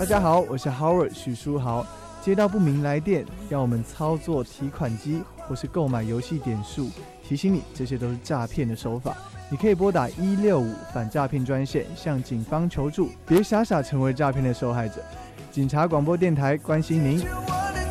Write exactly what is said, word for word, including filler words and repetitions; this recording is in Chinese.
大家好，我是 Howard 许书豪。接到不明来电，要我们操作提款机或是购买游戏点数，提醒你这些都是诈骗的手法。你可以拨打一六五反诈骗专线向警方求助，别傻傻成为诈骗的受害者。警察广播电台关心您。